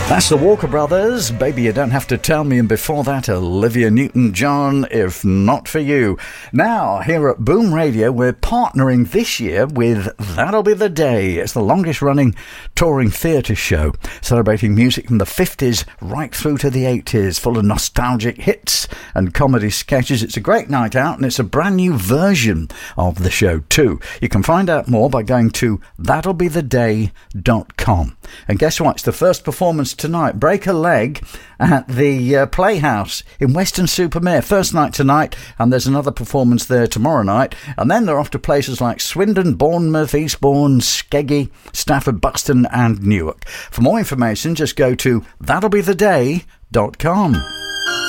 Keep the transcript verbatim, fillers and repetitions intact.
That's the Walker Brothers. Baby, you don't have to tell me. And before that, Olivia Newton-John, If Not For You. Now, here at Boom Radio, we're partnering this year with That'll Be The Day. It's the longest running touring theatre show, celebrating music from the fifties right through to the eighties, full of nostalgic hits and comedy sketches. It's a great night out, and it's a brand new version of the show too. You can find out more by going to that'll be the day dot com. And guess what? It's the first performance tonight. Break a Leg at the uh, Playhouse in Weston-super-Mare. First night tonight, and there's another performance there tomorrow night. And then they're off to places like Swindon, Bournemouth, Eastbourne, Skeggy, Stafford, Buxton and Newark. For more information, just go to that'll be the day dot com.